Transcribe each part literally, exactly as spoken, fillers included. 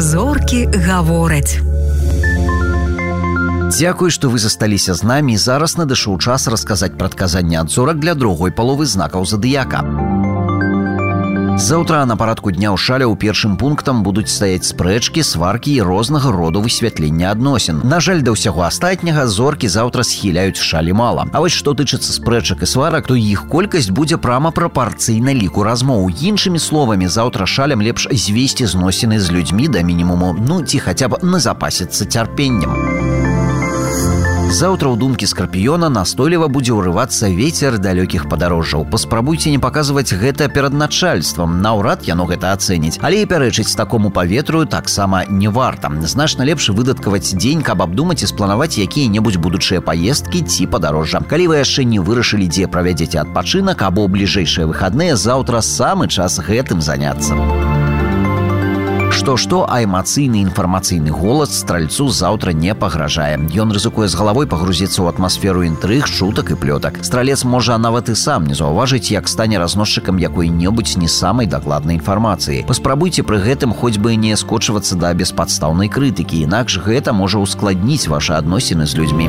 Зоркі гавораць. Дзякуй, што вы засталіся з намі, і зараз надышоў час расказаць прадказанне ад зорак для другой паловы знакаў задыяка. Заўтра на парадку дня ў шаляў першым пунктам будуць стаяць спрэчкі, сваркі і рознага роду высвятлення адносін. На жаль, да ўсяго астатняга зоркі заўтра схіляюць шалі мала. А вось што тычыцца спрэчак і сварак, то іх колькасць будзе прама прапарцыйна ліку размоў. Іншымі словамі, заўтра шалям лепш звесці зносіны з людзьмі да мінімуму, ну ці хаця б назапасіцца цярпеннем. Заўтра ў думкі скарпіёна настойліва будзе ўрывацца вецер далёкіх падарожжаў. Паспрабуйце не паказваць гэта перад начальствам. Наўрад яно гэта ацэніць. Але і пярэчыць такому паветру таксама не варта. Значна лепш выдаткаваць дзень, каб абдумаць і спланаваць якія-небудзь будучыя паездкі ці падарожжа. Калі вы яшчэ не вырашылі, дзе правядзеце адпачынак або бліжэйшыя выхадныя, заўтра самы час гэтым заняцца. Што-што, а эмацыйны інфармацыйны голас стральцу заўтра не пагражае. Ён рызыкуе з галавой пагрузіцца ў атмасферу інтрыг, шутак і плётак. Стралец можа нават і сам не заўважыць, як стане разносчыкам якой-небудзь не самай дакладнай інфармацыі. Паспрабуйце пры гэтым хоць бы не скочвацца да беспадстаўнай крытыкі, інакш гэта можа ўскладніць вашы адносіны з людзьмі.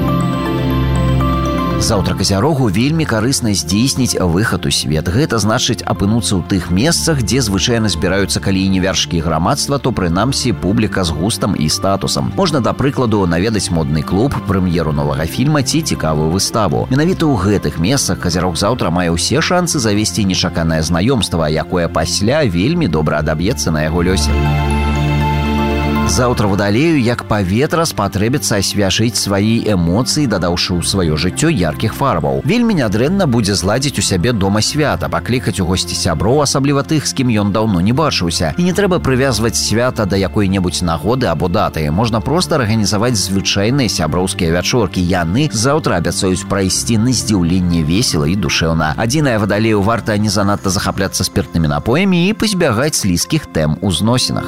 Заўтра казярогу вельмі карысна здзейсніць выхад у свет. Гэта значыць апынуцца ў тых месцах, дзе звычайна збіраюцца калі і не вяршкі грамадства, то прынамсі публіка з густам і статусам. Можна, да прыкладу, наведаць модны клуб, прэм'еру новага фільма ці цікавую выставу. Менавіта ў гэтых месцах казярог заўтра мае ўсе шансы завесці нечаканае знаёмства, якое пасля вельмі добра адаб'ецца на яго лёсе. Заўтра вадалею, як паветра, спатрэбіцца асвяжыць свае эмоцыі, дадаўшы ў сваё жыццё яркіх фарбаў. Вельмі нядрэнна будзе зладзіць у сябе дома свята, паклікаць у госці сяброў, асабліва тых, з кім ён даўно не бачыўся. І не трэба прывязваць свята да якой-небудзь нагоды або даты. Можна проста арганізаваць звычайныя сяброўскія вячоркі. Яны заўтра абяцаюць прайсці на здзіўленне весела і душэўна. Адзінае, вадалею варта не занадта захапляцца спіртнымі напоямі і пазбягаць слізкіх тэм у зносінах.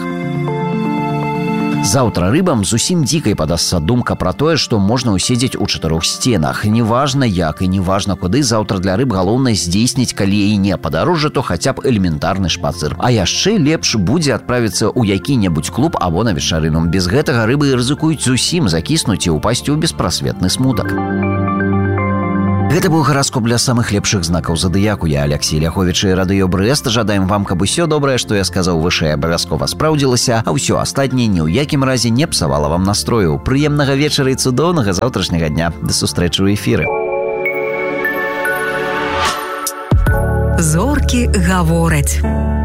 Заўтра рыбам зусім дзікай падасца думка пра тое, што можна ўседзець у чатырох сценах. Неважна як і неважна куды, заўтра для рыб галоўна здзейсніць, калі і не падарожжа, то хаця б элементарны шпацыр. А яшчэ лепш будзе адправіцца ў які-небудзь клуб або на вечарыну. Без гэтага рыбы рызыкуюць зусім закіснуць і ўпасці ў беспрасветны смутак. Гэта быў гараскоп для самых лепшых знакаў задыяку. Я Алексей Ляховіч і радыё Брэст. Жадаем вам, каб усё добрае, што я сказаў вышэй, абавязкова спраўдзілася, а ўсё астатняе ні ў якім разе не псавала вам настрою. Прыемнага вечара і цудоўнага заўтрашняга дня. Да сустрэчы ў эфіры. Зоркі гавораць.